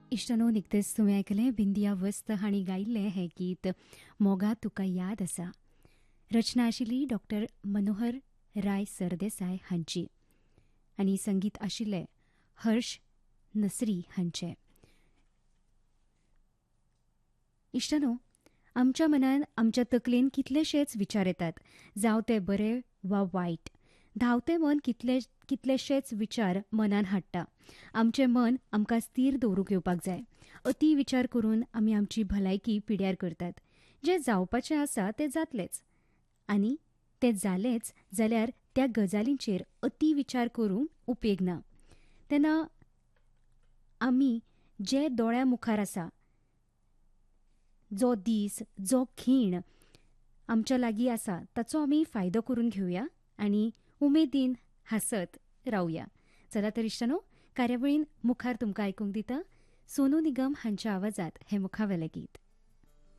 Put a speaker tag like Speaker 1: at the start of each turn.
Speaker 1: इश्टानो, निकतेच तुवें आयकलें बिंदिया वस्त हांणी गायिल्लें हें गीत मोगा तुका याद आसा. रचना आशिल्ली डॉक्टर मनोहर राय सरदेसाय हांची आनी संगीत आशिल्लें हर्ष नसरी हांचें. इश्टानो, आमच्या मनान आमच्या तकलेन कितलेशेच विचार येतात, जावं ते बरे वा वायट. धांवतें मन कितलेशेच विचार मनान हाडटा. आमचें मन आमकां स्थिर दवरूंक येवपाक जाय. अती विचार करून आमी आमची भलायकी पिड्यार करतात. जें जावपाचें आसा तें जातलेंच, आनी तें जालेंच जाल्यार त्या गजालींचेर अती विचार करून उपेग ना. तेन्ना आमी जें दोळ्या मुखार आसा, जो दीस, जो खीण आमच्या लागीं आसा, ताचो आमी फायदो करून घेवया आनी उमेदीन हांसत रावया. चला तर इश्टानो, कार्यावळीन मुखार तुमकां आयकूंक दिता सोनू निगम हांच्या आवाजांत हें मुखावेलें गीत.